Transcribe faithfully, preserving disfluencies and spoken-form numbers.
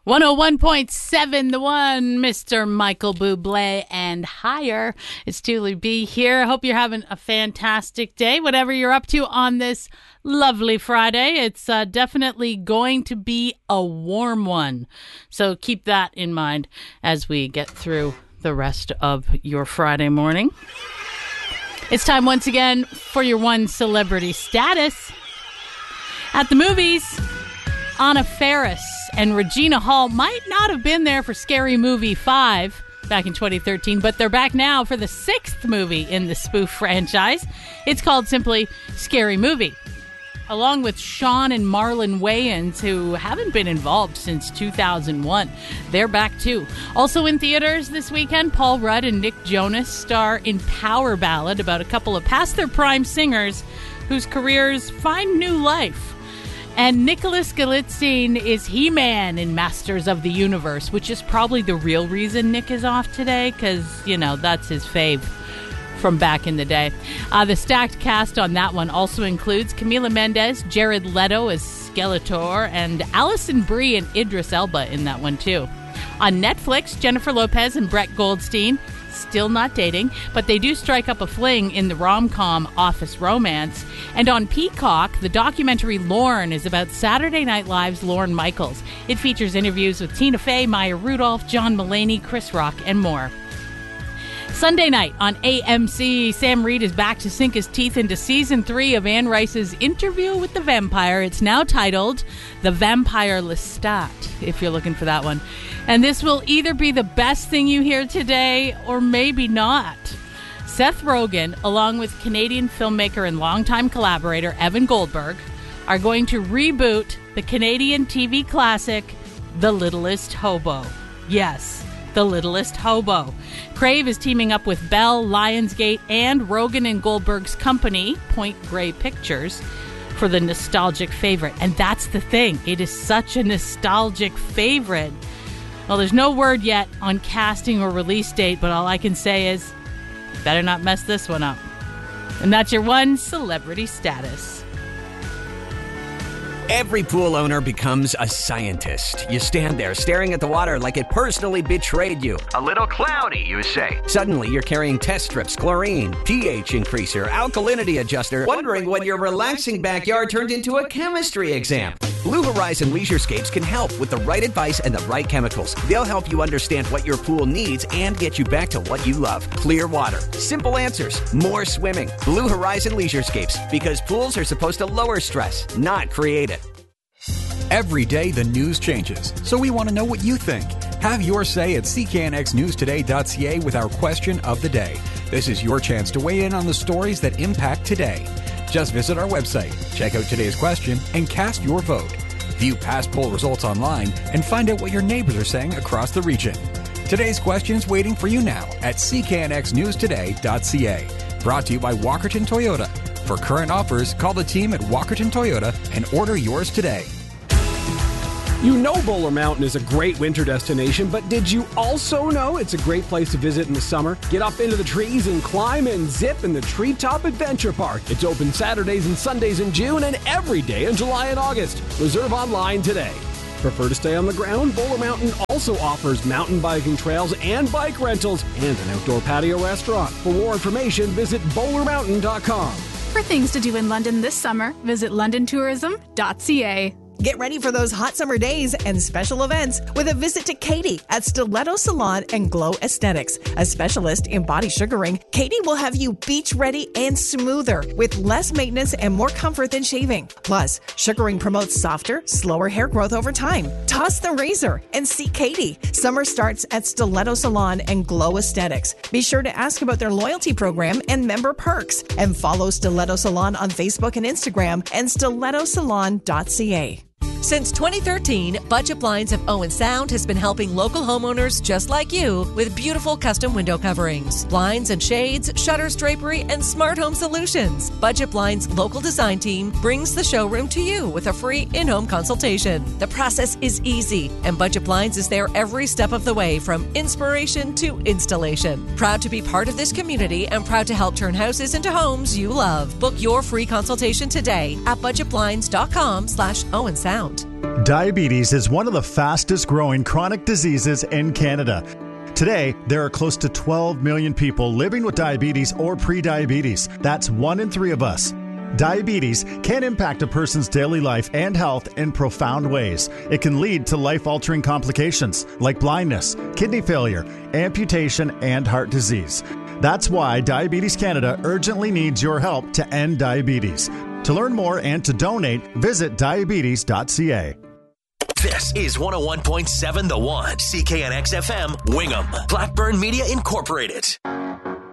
one oh one point seven, the one, Mister Michael Bublé and higher. It's Julie B here. I hope you're having a fantastic day, whatever you're up to on this lovely Friday. It's uh, definitely going to be a warm one. So keep that in mind as we get through the rest of your Friday morning. It's time once again for your one celebrity status. At the movies, Anna Faris and Regina Hall might not have been there for Scary Movie five back in twenty thirteen, but they're back now for the sixth movie in the spoof franchise. It's called simply Scary Movie. Along with Sean and Marlon Wayans, who haven't been involved since two thousand one. They're back too. Also in theaters this weekend, Paul Rudd and Nick Jonas star in Power Ballad about a couple of past their prime singers whose careers find new life. And Nicholas Galitzine is He-Man in Masters of the Universe, which is probably the real reason Nick is off today, because, you know, that's his fave from back in the day. Uh, the stacked cast on that one also includes Camila Mendes, Jared Leto as Skeletor, and Alison Brie and Idris Elba in that one too. On Netflix, Jennifer Lopez and Brett Goldstein, still not dating, but they do strike up a fling in the rom-com Office Romance. And on Peacock, the documentary Lorne is about Saturday Night Live's Lorne Michaels. It features interviews with Tina Fey, Maya Rudolph, John Mulaney, Chris Rock, and more. Sunday night on A M C, Sam Reed is back to sink his teeth into season three of Anne Rice's Interview with the Vampire. It's now titled The Vampire Lestat, if you're looking for that one. And this will either be the best thing you hear today or maybe not. Seth Rogen, along with Canadian filmmaker and longtime collaborator Evan Goldberg, are going to reboot the Canadian T V classic The Littlest Hobo. Yes, The Littlest Hobo. Crave is teaming up with Bell, Lionsgate, and Rogen and Goldberg's company, Point Grey Pictures, for the nostalgic favorite. And that's the thing. It is such a nostalgic favorite. Well, there's no word yet on casting or release date, but all I can say is, better not mess this one up. And that's your one celebrity status. Every pool owner becomes a scientist. You stand there staring at the water like it personally betrayed you. A little cloudy, you say. Suddenly, you're carrying test strips, chlorine, pH increaser, alkalinity adjuster, wondering when your relaxing backyard turned into a chemistry exam. Blue Horizon Leisurescapes can help with the right advice and the right chemicals. They'll help you understand what your pool needs and get you back to what you love. Clear water, simple answers, more swimming. Blue Horizon Leisurescapes, because pools are supposed to lower stress, not create it. Every day the news changes, so we want to know what you think. Have your say at c k n x news today dot c a with our question of the day. This is your chance to weigh in on the stories that impact today. Just visit our website, check out today's question, and cast your vote. View past poll results online and find out what your neighbors are saying across the region. Today's question's waiting for you now at c k n x news today dot c a. Brought to you by Walkerton Toyota. For current offers, call the team at Walkerton Toyota and order yours today. You know Bowler Mountain is a great winter destination, but did you also know it's a great place to visit in the summer? Get up into the trees and climb and zip in the Treetop Adventure Park. It's open Saturdays and Sundays in June and every day in July and August. Reserve online today. Prefer to stay on the ground? Bowler Mountain also offers mountain biking trails and bike rentals and an outdoor patio restaurant. For more information, visit bowler mountain dot com. For things to do in London this summer, visit london tourism dot c a. Get ready for those hot summer days and special events with a visit to Katie at Stiletto Salon and Glow Aesthetics. A specialist in body sugaring, Katie will have you beach ready and smoother with less maintenance and more comfort than shaving. Plus, sugaring promotes softer, slower hair growth over time. Toss the razor and see Katie. Summer starts at Stiletto Salon and Glow Aesthetics. Be sure to ask about their loyalty program and member perks. And follow Stiletto Salon on Facebook and Instagram and stiletto salon dot c a. Since twenty thirteen, Budget Blinds of Owen Sound has been helping local homeowners just like you with beautiful custom window coverings, blinds and shades, shutters, drapery, and smart home solutions. Budget Blinds' local design team brings the showroom to you with a free in-home consultation. The process is easy, and Budget Blinds is there every step of the way from inspiration to installation. Proud to be part of this community and proud to help turn houses into homes you love. Book your free consultation today at budget blinds dot com slash Owen Sound. sound. Diabetes is one of the fastest growing chronic diseases in Canada. Today, there are close to twelve million people living with diabetes or prediabetes. That's one in three of us. Diabetes can impact a person's daily life and health in profound ways. It can lead to life-altering complications like blindness, kidney failure, amputation, and heart disease. That's why Diabetes Canada urgently needs your help to end diabetes. To learn more and to donate, visit diabetes dot c a. This is one oh one point seven The One, C K N X F M, Wingham, Blackburn Media Incorporated.